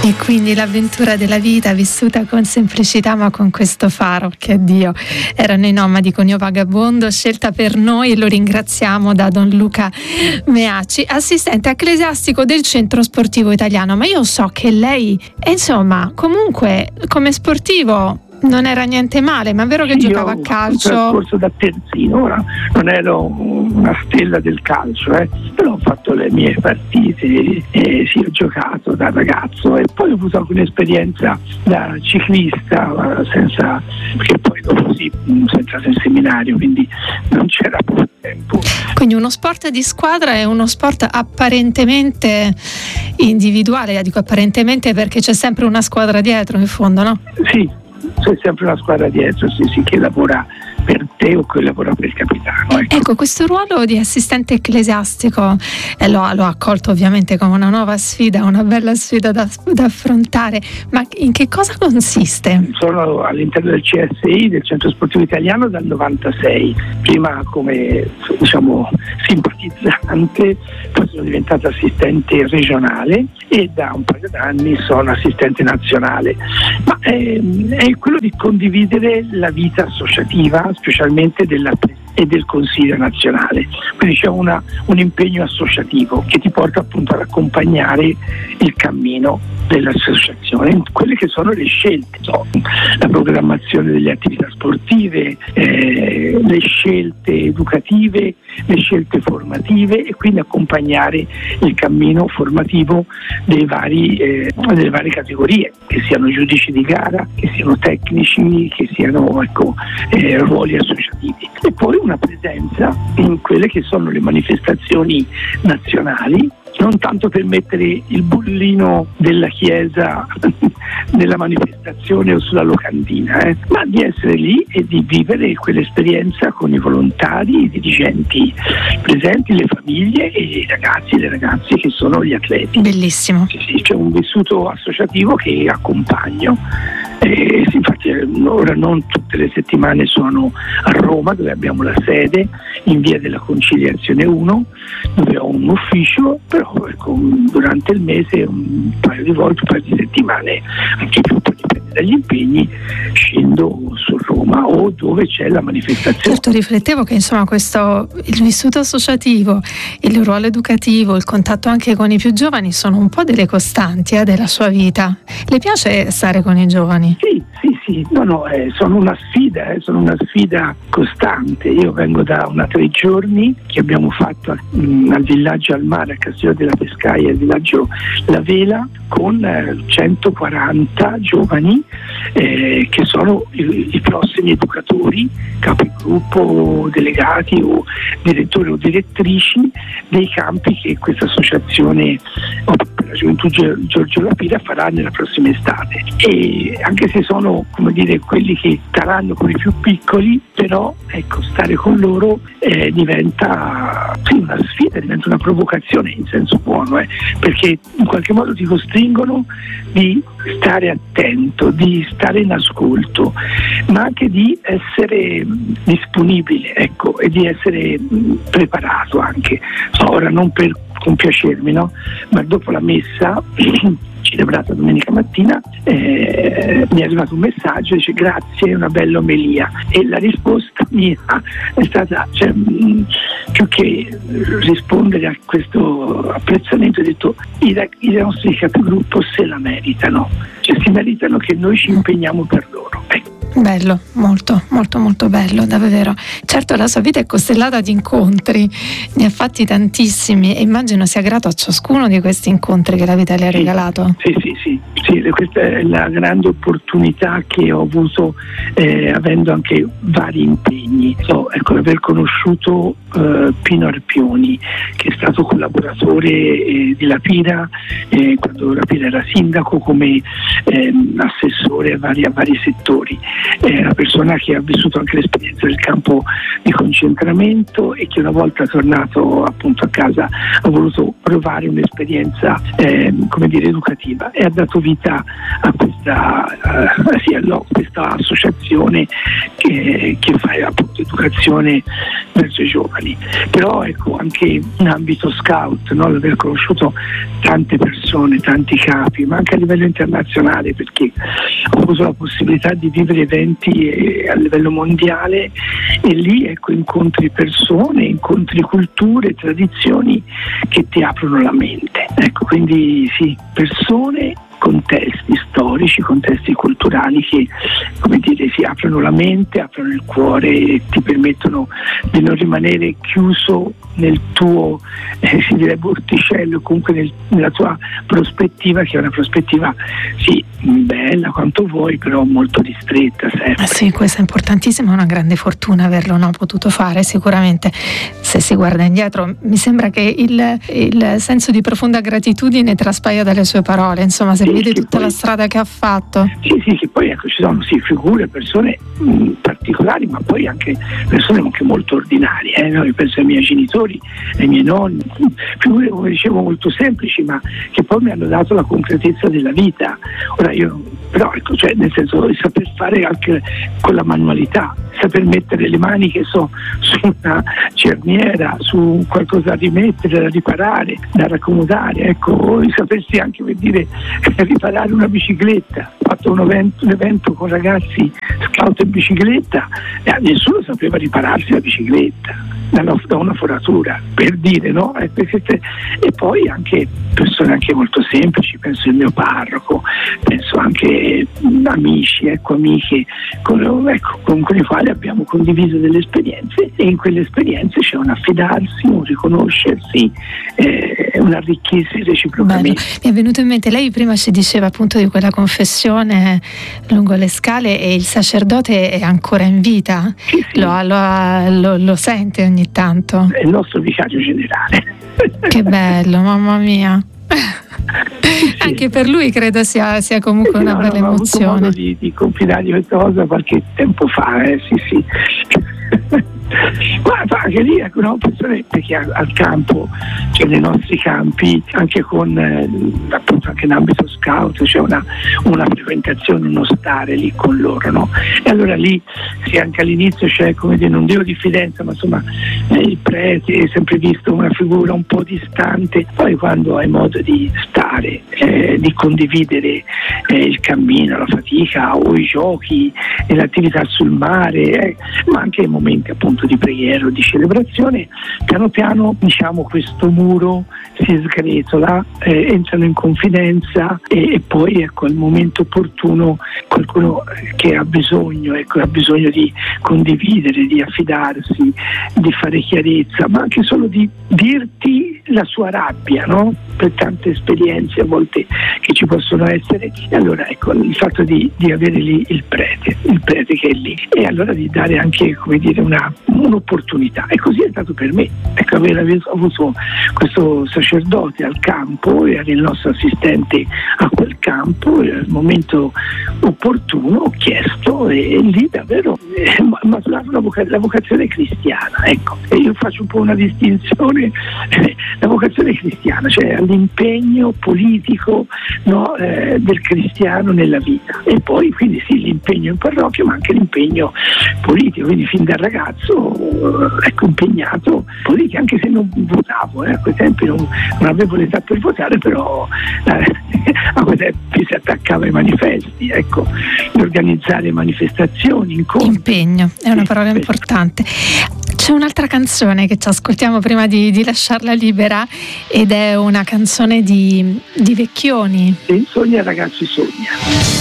E quindi l'avventura della vita vissuta con semplicità ma con questo faro che è Dio. Erano i Nomadi con Io Vagabondo, scelta per noi, e lo ringraziamo, da Don Luca Meacci, assistente ecclesiastico del Centro Sportivo Italiano. Ma io so che lei, insomma, comunque come sportivo non era niente male, ma è vero che giocava a calcio? Io ho trascorso da terzino, ora non ero una stella del calcio, però ho fatto le mie partite, sì, ho giocato da ragazzo e poi ho avuto anche un'esperienza da ciclista, perché poi dopo sono entrato in seminario, quindi non c'era più tempo. Quindi uno sport di squadra è uno sport apparentemente individuale, dico apparentemente perché c'è sempre una squadra dietro in fondo, no? Sì. C'è sempre una squadra dietro, sì, che lavora per te o che lavora per il capitano. Ecco, questo ruolo di assistente ecclesiastico l'ho accolto ovviamente come una nuova sfida, una bella sfida da affrontare, ma in che cosa consiste? Sono all'interno del CSI, del Centro Sportivo Italiano, dal 96, prima come simpatizzante, poi sono diventato assistente regionale e da un paio d'anni sono assistente nazionale, ma è quello di condividere la vita associativa, specialmente e del Consiglio nazionale, quindi c'è un impegno associativo che ti porta appunto ad accompagnare il cammino dell'associazione, quelle che sono le scelte, la programmazione delle attività sportive, le scelte educative, le scelte formative, e quindi accompagnare il cammino formativo delle varie categorie, che siano giudici di gara, che siano tecnici, che siano ruoli associativi, e poi una presenza in quelle che sono le manifestazioni nazionali, non tanto per mettere il bollino della chiesa nella manifestazione o sulla locandina, ma di essere lì e di vivere quell'esperienza con i volontari, i dirigenti presenti, le famiglie e i ragazzi e le ragazze che sono gli atleti. Bellissimo. Sì, c'è un vissuto associativo che accompagno. Infatti ora non tutte le settimane sono a Roma, dove abbiamo la sede in via della Conciliazione 1, dove ho un ufficio, però durante il mese un paio di volte, un paio di settimane, anche più, poi dipende dagli impegni, scendo su Roma o dove c'è la manifestazione. Certo, riflettevo che insomma il vissuto associativo, il ruolo educativo, il contatto anche con i più giovani sono un po' delle costanti della sua vita. Le piace stare con i giovani? Sì, sono una sfida costante. Io vengo da 3 giorni che abbiamo fatto al villaggio al mare, a Castiglio della Pescaia, il villaggio La Vela, con 140 giovani che sono i prossimi educatori, capigruppo, delegati o direttori o direttrici dei campi che questa associazione per la gioventù Giorgio La Pira farà nella prossima estate. E anche se sono quelli che staranno con i più piccoli, però stare con loro diventa una sfida, diventa una provocazione in senso buono, perché in qualche modo ti costringono di stare attento, di stare in ascolto, ma anche di essere disponibile, e di essere preparato anche. Ora non per compiacermi, ma dopo la messa celebrata domenica mattina mi è arrivato un messaggio, dice: grazie, è una bella omelia, e la risposta mia è stata, più che rispondere a questo apprezzamento, ho detto: i nostri capigruppo se la meritano, si meritano che noi ci impegniamo per loro. Bello, molto molto molto bello, davvero. Certo, la sua vita è costellata di incontri, ne ha fatti tantissimi e immagino sia grato a ciascuno di questi incontri che la vita le ha regalato. Sì, questa è la grande opportunità che ho avuto avendo anche vari impegni. Aver conosciuto Pino Arpioni, che è stato collaboratore di La Pira quando La Pira era sindaco, come assessore a vari settori. è una persona che ha vissuto anche l'esperienza del campo di concentramento e che una volta tornato appunto a casa ha voluto provare un'esperienza educativa, e ha dato vita a questa associazione che fa appunto educazione verso i giovani. Però ecco, anche in ambito scout, no? L'aver conosciuto tante persone, tanti capi, ma anche a livello internazionale, perché ho avuto la possibilità di vivere eventi a livello mondiale, e lì ecco incontri persone, incontri culture, tradizioni che ti aprono la mente. Ecco, quindi sì, persone, contesti storici, contesti culturali che, come dire, si aprono la mente, aprono il cuore e ti permettono di non rimanere chiuso nel tuo si direbbe orticello, comunque nella tua prospettiva, che è una prospettiva sì bella quanto vuoi, però molto ristretta sempre. Sì, questo è importantissimo, è una grande fortuna averlo potuto fare. Sicuramente, se si guarda indietro, mi sembra che il senso di profonda gratitudine traspaia dalle sue parole, insomma, se vede tutta la strada che ha fatto. Sì, che poi ecco, ci sono figure, persone particolari, ma poi anche persone anche molto ordinarie, no? Io penso ai miei genitori, ai miei nonni, figure, come dicevo, molto semplici, ma che poi mi hanno dato la concretezza della vita. Ora però ecco, cioè nel senso, saper fare anche con la manualità, saper mettere le mani, che so, su una cerniera, su qualcosa da rimettere, da riparare, da raccomodare, ecco, sapersi anche, per dire, riparare una bicicletta. Ho fatto un evento con ragazzi scout in bicicletta e nessuno sapeva ripararsi la bicicletta da una foratura, per dire, no? E poi anche persone anche molto semplici, penso il mio parroco, penso anche amici, amiche con i quali abbiamo condiviso delle esperienze, e in quelle esperienze c'è un affidarsi, un riconoscersi, un arricchirsi reciprocamente. Bello. Mi è venuto in mente, lei prima ci diceva appunto di quella confessione lungo le scale, e il sacerdote è ancora in vita? Sì. Lo sente ogni tanto? È il nostro vicario generale. Che bello, mamma mia. Anche per lui credo sia comunque una bella emozione. Ho avuto modo di confidare questa cosa qualche tempo fa, sì. Guarda, anche lì persone che al campo, cioè nei nostri campi, anche con appunto anche in ambito scout, c'è una frequentazione, uno stare lì con loro, no? E allora lì sì, anche all'inizio c'è, come dire, non dico diffidenza, ma insomma il prete è sempre visto una figura un po' distante. Poi quando hai modo di stare, di condividere il cammino, la fatica o i giochi e l'attività sul mare, ma anche i momenti appunto di preghiera o di celebrazione, piano piano questo muro si sgretola, entrano in confidenza, e poi ecco al momento opportuno qualcuno che ha bisogno di condividere, di affidarsi, di fare chiarezza, ma anche solo di dirti la sua rabbia, no? Per tante esperienze a volte che ci possono essere, e allora ecco il fatto di avere lì il prete che è lì, e allora di dare anche, come dire, un'opportunità. E così è stato per me, ecco, aver avuto questo sacerdote al campo, era il nostro assistente a quel campo, e al momento opportuno ho chiesto, e lì davvero maturava la vocazione cristiana, ecco. E io faccio un po' una distinzione, la vocazione cristiana, cioè l'impegno politico, no, del cristiano nella vita, e poi quindi sì, l'impegno in parrocchia, ma anche l'impegno politico, quindi fin da ragazzo impegnato politico, anche se non votavo, a quei tempi non avevo l'età per votare, però a quei tempi si attaccava ai manifesti, ecco, di organizzare manifestazioni, incontri. Impegno, è una parola importante. C'è un'altra canzone che ci ascoltiamo prima di lasciarla libera, ed è una canzone di Vecchioni. Sogna ragazzi, sogna.